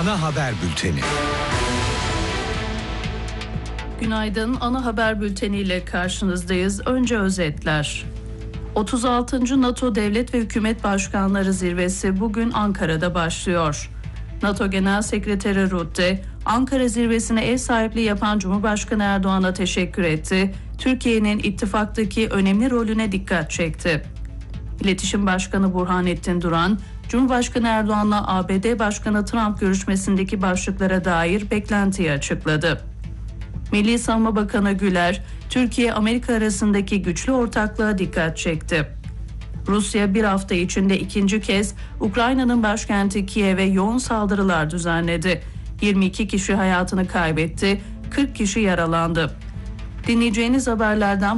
Ana haber bülteni. Günaydın, ana haber bülteniyle karşınızdayız. Önce özetler. 36. NATO Devlet ve Hükümet Başkanları Zirvesi bugün Ankara'da başlıyor. NATO Genel Sekreteri Rutte, Ankara zirvesine ev sahipliği yapan Cumhurbaşkanı Erdoğan'a teşekkür etti. Türkiye'nin ittifaktaki önemli rolüne dikkat çekti. İletişim Başkanı Burhanettin Duran, Cumhurbaşkanı Erdoğan'la ABD Başkanı Trump görüşmesindeki başlıklara dair beklentiyi açıkladı. Milli Savunma Bakanı Güler, Türkiye-Amerika arasındaki güçlü ortaklığa dikkat çekti. Rusya bir hafta içinde ikinci kez Ukrayna'nın başkenti Kiev'e yoğun saldırılar düzenledi. 22 kişi hayatını kaybetti, 40 kişi yaralandı. Dinleyeceğiniz haberlerden